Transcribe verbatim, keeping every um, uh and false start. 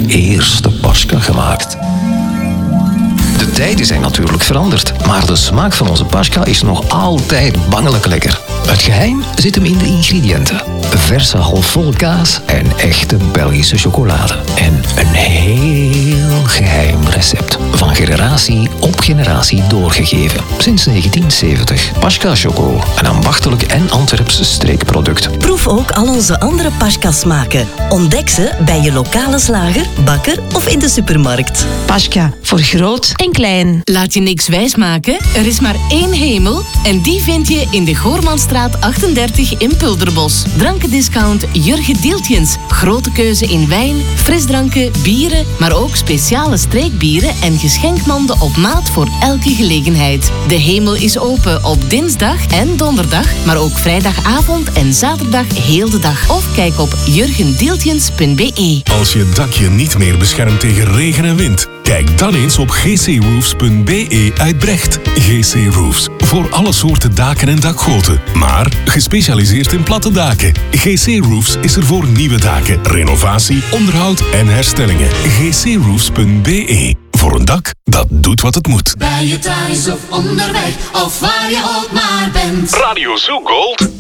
eerste Paschka gemaakt. De tijden zijn natuurlijk veranderd, maar de smaak van onze Paschka is nog altijd bangelijk lekker. Het geheim zit hem in de ingrediënten. Verse halfvolle kaas en echte Belgische chocolade. En een heel geheim recept. Van generatie op generatie doorgegeven. Sinds negentien zeventig. Paschka Choco. Een ambachtelijk en Antwerps streekproduct. Proef ook al onze andere Paschka-smaken. Ontdek ze bij je lokale slager, bakker of in de supermarkt. Paschka, voor groot en klein. Laat je niks wijsmaken. Er is maar één hemel en die vind je in de Goormanstraat achtendertig in Pulderbos. Drankendiscount Jurgen Deeltjens. Grote keuze in wijn, frisdranken, bieren, maar ook speciale streekbieren en geschenkmanden op maat voor elke gelegenheid. De hemel is open op dinsdag en donderdag, maar ook vrijdagavond en zaterdag heel de dag. Of kijk op jurgen deeltjens punt b e. Als je dakje niet meer beschermt tegen regen en wind, kijk dan eens op g c roofs punt b e uit Brecht. G C Roofs. Voor alle soorten daken en dakgoten. Maar gespecialiseerd in platte daken. G C Roofs is er voor nieuwe daken, renovatie, onderhoud en herstellingen. g c roofs punt b e. Voor een dak dat doet wat het moet. Bij je thuis of onderweg, of waar je ook maar bent. Radio Zoo Gold.